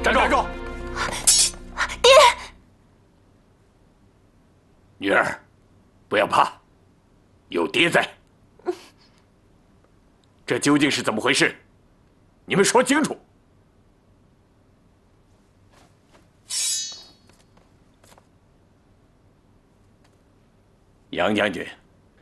站住！ 爹， 女儿，不要怕，有爹在。这究竟是怎么回事？你们说清楚。杨将军，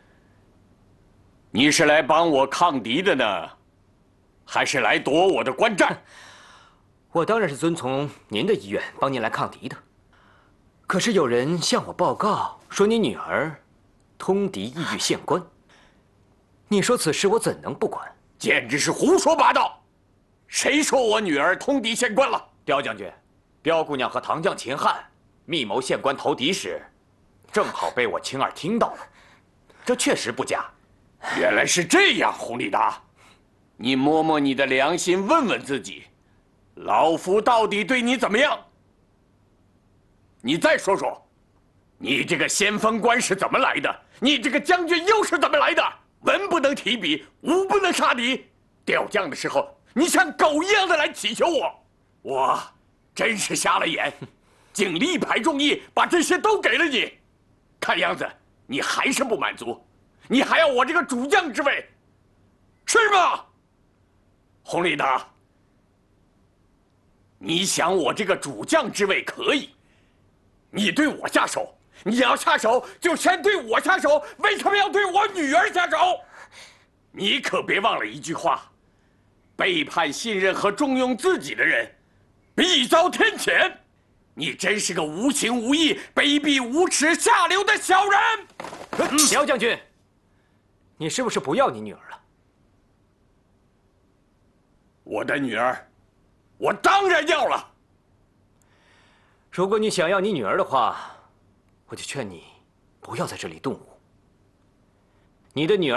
你是来帮我抗敌的呢，还是来夺我的官战？ 我当然是遵从您的意愿，帮您来抗敌的。可是有人向我报告说，你女儿通敌意欲献官。你说此事我怎能不管？ 简直是胡说八道！谁说我女儿通敌献官了？ 刁将军，刁姑娘和唐将秦汉密谋献官投敌时，正好被我亲耳听到了，这确实不假。 原来是这样，洪立达，你摸摸你的良心，问问自己，老夫到底对你怎么样？你再说说，你这个先锋官是怎么来的？你这个将军又是怎么来的？文不能提笔，武不能杀敌。调将的时候，你像狗一样的来乞求我，我真是瞎了眼，竟力排众议，把这些都给了你。看样子你还是不满足，你还要我这个主将之位，是吗？洪立达，你想我这个主将之位可以，你对我下手，你要下手就先对我下手，为什么要对我女儿下手？你可别忘了一句话：背叛信任和重用自己的人，必遭天谴。你真是个无情无义、卑鄙无耻、下流的小人！ 刁将军，你是不是不要你女儿了？ 我的女儿，我当然要了。 如果你想要你女儿的话，我就劝你不要在这里动武。你的女儿。